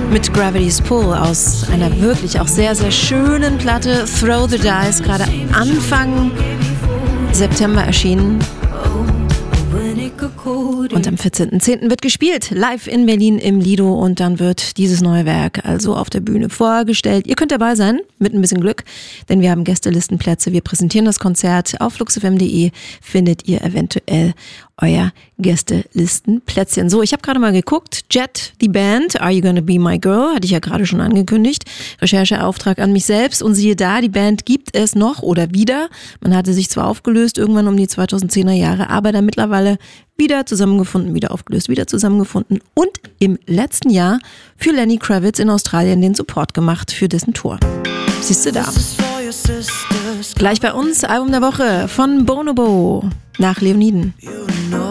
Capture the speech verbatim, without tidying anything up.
Mit Gravity's Pull aus einer wirklich auch sehr, sehr schönen Platte Throw the Dice, gerade Anfang September erschienen. Und am vierzehnten zehnten wird gespielt, live in Berlin im Lido, und dann wird dieses neue Werk also auf der Bühne vorgestellt. Ihr könnt dabei sein, mit ein bisschen Glück, denn wir haben Gästelistenplätze. Wir präsentieren das Konzert. Auf flux f m punkt de findet ihr eventuell euer Gästelistenplätzchen. So, ich habe gerade mal geguckt. Jet, die Band, Are You Gonna Be My Girl, hatte ich ja gerade schon angekündigt. Rechercheauftrag an mich selbst, und siehe da, die Band gibt es noch oder wieder. Man hatte sich zwar aufgelöst irgendwann um die zweitausendzehner Jahre, aber dann mittlerweile wieder zusammengefunden, wieder aufgelöst, wieder zusammengefunden und im letzten Jahr für Lenny Kravitz in Australien den Support gemacht für dessen Tour. Siehst du da. Gleich bei uns, Album der Woche von Bonobo nach Leoniden.